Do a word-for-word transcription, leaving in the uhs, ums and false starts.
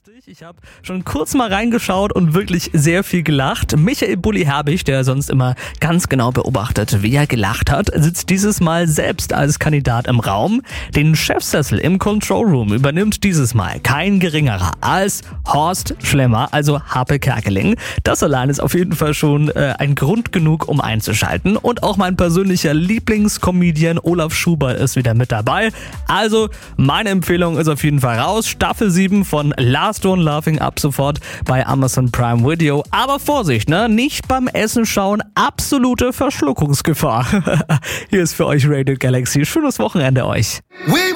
lustig. Ich habe schon kurz mal reingeschaut und wirklich sehr viel gelacht. Michael Bulli Herbig, der sonst immer ganz genau beobachtet, wie er gelacht hat, sitzt dieses Mal selbst als Kandidat im Raum. Den Chefsessel im Control Room übernimmt dieses Mal kein geringerer als Horst Schlemmer, also Harpe Kerkeling. Das allein ist auf jeden Fall schon äh, ein Grund genug, um einzuschalten. Und auch mein persönlicher Lieblingscomedian Olaf Schubert ist wieder mit dabei. Also meine Empfehlung ist auf jeden Fall raus. Staffel sieben von Last One Laughing ab sofort bei Amazon Prime Video. Aber Vorsicht, ne? Nicht beim Essen schauen. Absolute Verschluckungsgefahr. Hier ist für euch Radio Galaxy. Schönes Wochenende euch.